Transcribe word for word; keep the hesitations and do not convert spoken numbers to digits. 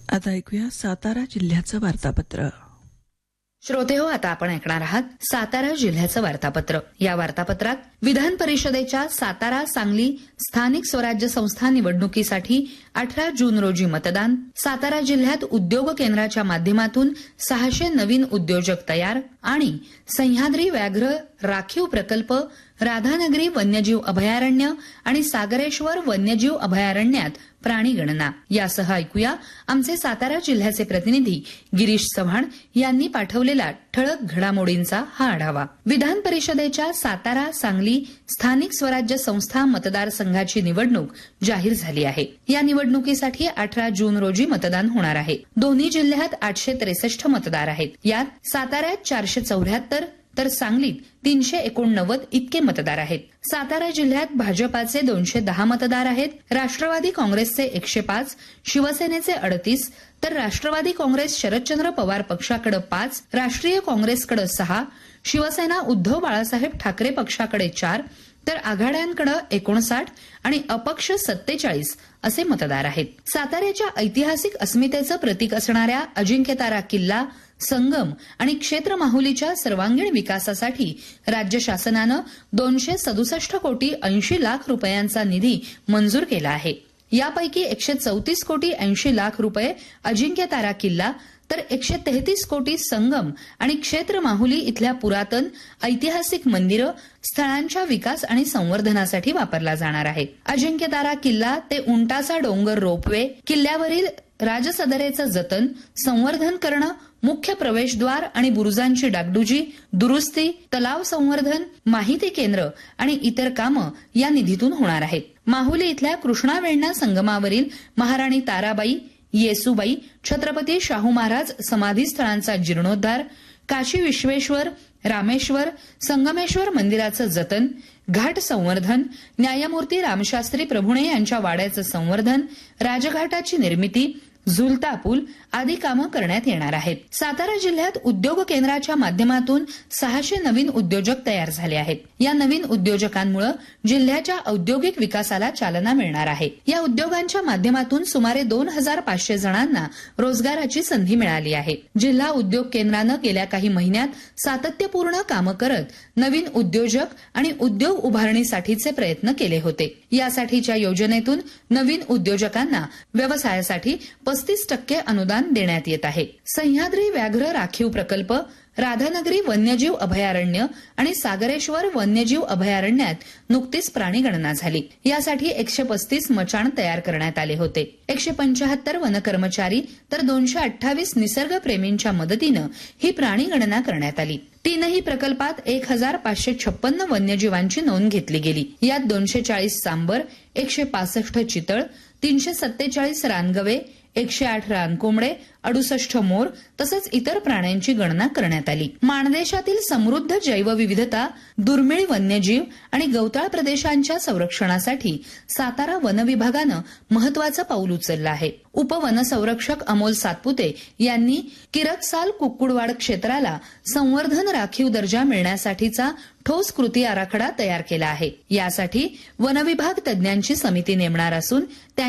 आता ऐकूया सातारा जिल्ह्याचं वार्तापत्र. श्रोते हो, आता आपण ऐकणार आहात सातारा जिल्ह्याचं वार्तापत्र. या वार्तापत्रात विधान परिषदेच्या सातारा सांगली स्थानिक स्वराज्य संस्था निवडणुकीसाठी अठरा जून रोजी मतदान, सातारा जिल्ह्यात उद्योग केंद्राच्या माध्यमातून सहाशे नवीन उद्योजक तयार आणि सह्याद्री व्याघ्र राखीव प्रकल्प, राधानगरी वन्यजीव अभयारण्य आणि सागरेश्वर वन्यजीव अभयारण्यात प्राणी गणना यासह ऐकूया आमचे सातारा जिल्ह्याचे प्रतिनिधी गिरीश चव्हाण यांनी पाठवलेला ठळक घडामोडींचा हा आढावा. विधान परिषदेच्या सातारा सांगली स्थानिक स्वराज्य संस्था मतदारसंघाची निवडणूक जाहीर झाली आहे. या निवडणुकीसाठी अठरा जून रोजी मतदान होणार आहे. दोन्ही जिल्ह्यात आठशे त्रेसष्ट मतदार आहेत. यात साताऱ्यात चारशे चौऱ्याहत्तर तर सांगलीत तीनशे एकोणनव्वद इतके मतदार आहेत. सातारा जिल्ह्यात भाजपाचे दोनशे दहा मतदार आहेत. राष्ट्रवादी काँग्रेसचे एकशे पाच, शिवसेनेचे अडतीस तर राष्ट्रवादी काँग्रेस शरदचंद्र पवार पक्षाकडे पाच, राष्ट्रीय काँग्रेसकडे सहा, शिवसेना उद्धव बाळासाहेब ठाकरे पक्षाकडे चार तर आघाड्यांकडे एकोणसाठ आणि अपक्ष सत्तेचाळीस असे मतदार आहेत. साताऱ्याच्या ऐतिहासिक अस्मितेचं प्रतीक असणाऱ्या अजिंक्यतारा किल्ला, संगम आणि क्षेत्र माहुलीच्या सर्वांगीण विकासासाठी राज्य शासनानं दोनशे सदुसष्ट कोटी ऐंशी लाख रुपयांचा निधी मंजूर केला आहे. यापैकी एकशे चौतीस कोटी ऐंशी लाख रुपये अजिंक्यतारा किल्ला तर एकशे तेहतीस कोटी संगम आणि क्षेत्र माहुली इथल्या पुरातन ऐतिहासिक मंदिरं स्थळांच्या विकास आणि संवर्धनासाठी वापरला जाणार आहे. अजिंक्यतारा किल्ला ते उंटाचा डोंगर रोपवे, किल्ल्यावरील राजसदरेचं जतन, संवर्धन करणं, मुख्य प्रवेशद्वार आणि बुरुजांची डागडुजी, दुरुस्ती, तलाव संवर्धन, माहिती केंद्र आणि इतर कामं या निधीतून होणार आहेत. माहुली इथल्या कृष्णा वेण्णा संगमावरील महाराणी ताराबाई, येसुबाई, छत्रपती शाहू महाराज समाधी स्थळांचा जीर्णोद्धार, काशी विश्वेश्वर, रामेश्वर, संगमेश्वर मंदिराचं जतन, घाट संवर्धन, न्यायमूर्ती रामशास्त्री प्रभुणे यांच्या वाड्याचं संवर्धन, राजघाटाची निर्मिती, झुलता पूल आदी कामं करण्यात येणार आहेत. सातारा जिल्ह्यात उद्योग केंद्राच्या माध्यमातून सहाशे नवीन उद्योजक तयार झाले आहेत. या नवीन उद्योजकांमुळे जिल्ह्याच्या औद्योगिक विकासाला चालना मिळणार आहे. या उद्योगांच्या माध्यमातून सुमारे दोन हजार पाचशे जणांना रोजगाराची संधी मिळाली आहे. जिल्हा उद्योग केंद्रानं गेल्या काही महिन्यात सातत्यपूर्ण कामं करत नवीन उद्योजक आणि उद्योग उभारणीसाठीचे प्रयत्न केले होते. यासाठीच्या योजनेतून नवीन उद्योजकांना व्यवसायासाठी पस्तीस टक्के अनुदान देण्यात येत आहे. सह्याद्री व्याघ्र राखीव प्रकल्प, राधानगरी वन्यजीव अभयारण्य आणि सागरेश्वर वन्यजीव अभयारण्यात नुकतीच प्राणी गणना झाली. यासाठी एकशे पस्तीस मचाण तयार करण्यात आले होते. एकशे पंचाहत्तर वनकर्मचारी तर दोनशे अठ्ठावीस निसर्गप्रेमींच्या मदतीनं ही प्राणी गणना करण्यात आली. तीनही प्रकल्पात एक हजार पाचशे छप्पन्न वन्यजीवांची नोंद घेतली गेली. यात दोनशे चाळीस सांबर, एकशे पासष्ट चितळ, तीनशे सत्तेचाळीस रानगवे, एकशे आठ रानकोंबडे, अडुसष्ट मोर तसंच इतर प्राण्यांची गणना करण्यात आली. माणदेशातील समृद्ध जैवविविधता, दुर्मिळ वन्यजीव आणि गवताळ प्रदेशांच्या संरक्षणासाठी सातारा वन विभागानं महत्वाचं पाऊल उचललं आहे. उपवनसंरक्षक अमोल सातपुते यांनी किरकसाल कुक्कुडवाड क्षेत्राला संवर्धन राखीव दर्जा मिळण्यासाठीचा ठोस कृती आराखडा तयार केला आहे. यासाठी वनविभाग तज्ज्ञांची समिती नेमणार असून